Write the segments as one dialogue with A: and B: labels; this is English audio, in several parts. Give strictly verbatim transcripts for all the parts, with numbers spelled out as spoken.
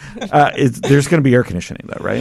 A: uh, it's, there's going to be air conditioning, though, right?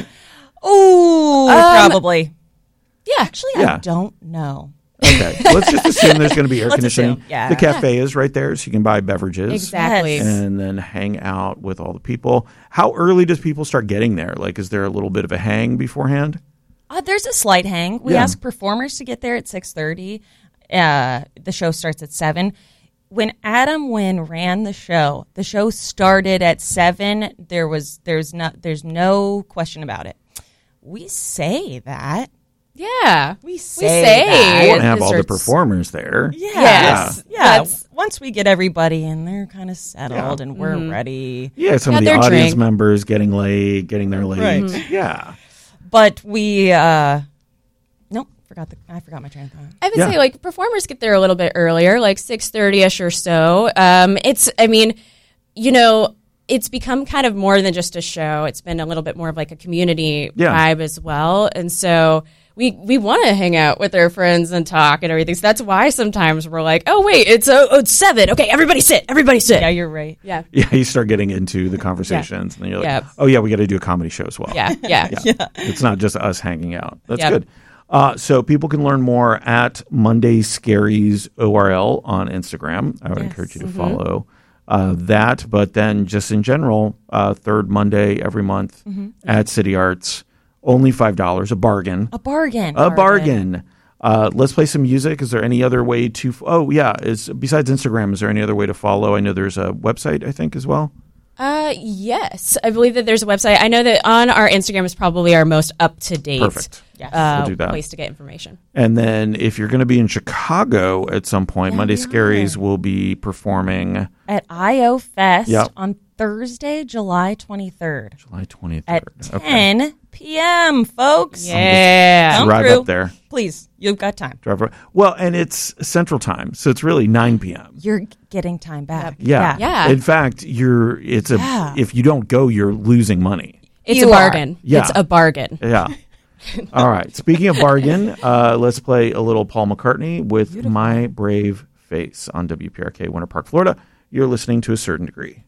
B: Oh, um, probably.
C: Yeah.
B: Actually,
A: Yeah.
B: I don't know.
A: Okay. Let's just assume there's going to be air
B: Let's
A: conditioning.
B: assume, yeah.
A: The cafe is right there, so you can buy beverages.
C: Exactly.
B: Yes.
A: And then hang out with all the people. How early does people start getting there? Like, is there a little bit of a hang beforehand?
B: Uh, there's a slight hang. We
A: Yeah.
B: ask performers to get there at six thirty. Uh, the show starts at seven. When Adam Wynn ran the show, the show started at seven. There was there's not there's no question about it. We say that.
C: Yeah.
B: We say,
C: say
B: that.
A: You want to have
C: It
A: all the
C: starts-
A: performers there.
B: Yes.
C: Yes.
B: Yeah.
C: That's-
B: Once we get everybody in, they're kind of settled
A: Yeah.
B: and we're
C: Mm-hmm.
B: ready.
A: Yeah, some
C: Got
A: of the
C: their
A: audience
C: drink.
A: members getting late, getting there late.
B: Right.
A: Yeah.
B: But we, uh, nope, forgot the, I forgot my train of thought.
C: I would
A: Yeah.
C: say like performers get there a little bit earlier, like six thirty ish or so. Um, it's, I mean, you know, it's become kind of more than just a show. It's been a little bit more of like a community
A: Yeah.
C: vibe as well. And so we we want to hang out with our friends and talk and everything. So that's why sometimes we're like, oh wait, it's uh, oh, it's seven. Okay, everybody sit. Everybody sit.
B: Yeah, you're right.
C: Yeah.
A: Yeah, you start getting into the conversations, and then you're like,
C: Yeah.
A: oh, yeah, we got to do a comedy show as well.
C: Yeah. Yeah.
A: Yeah. It's not just us hanging out. That's
C: Yep.
A: good. Uh, so people can learn more at Monday Scaries O R L on Instagram. I would encourage you to follow uh, that. But then just in general, uh, third Monday every month at City Arts, only five dollars, a bargain.
B: A bargain.
A: A bargain. Uh, let's play some music. Is there any other way to? F- oh, yeah. Is besides Instagram, is there any other way to follow? I know there's a website, I think, as well.
C: Uh, yes, I believe that there's a website. I know that on our Instagram is probably our most up to date.
A: Perfect.
B: Yes.
C: Uh,
A: We'll do that.
C: place to get information.
A: And then if you're going to be in Chicago at some point, Monday Scaries will be performing
B: At I O Fest
A: Yep.
B: on Thursday, July twenty-third
A: July twenty-third.
B: at
A: Okay.
B: ten p.m., folks.
C: Yeah.
B: Come
A: Drive
B: through.
A: up there.
B: Please, you've got time.
A: Drive up. Well, and it's Central Time, so it's really nine p.m.
B: You're getting time back.
A: Yeah.
C: Yeah.
A: In fact, you're. It's a.
B: Yeah.
A: If you don't go, you're losing money.
C: It's
B: You
C: a
B: are.
C: bargain.
A: Yeah.
C: It's a bargain.
A: Yeah. All right. Speaking of bargain, uh, let's play a little Paul McCartney with My Brave Face on W P R K, Winter Park, Florida. You're listening to A Certain Degree.